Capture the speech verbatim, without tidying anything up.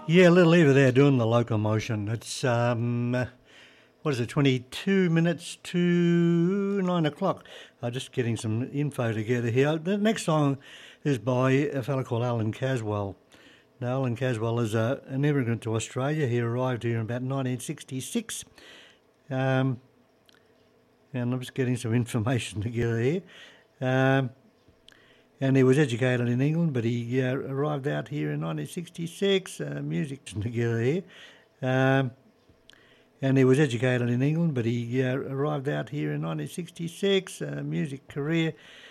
Yeah, Little Eva there doing the locomotion. It's, um, uh, what is it, twenty-two minutes to nine o'clock. I'm just getting some info together here. The next song is by a fella called Alan Caswell. Now, Alan Caswell is a, an immigrant to Australia. He arrived here in about nineteen sixty-six. Um, and I'm just getting some information together here. Um, and he was educated in England, but he uh, arrived out here in nineteen sixty-six. Uh, music together here. Um, and he was educated in England, but he uh, arrived out here in nineteen sixty-six. Uh, music career.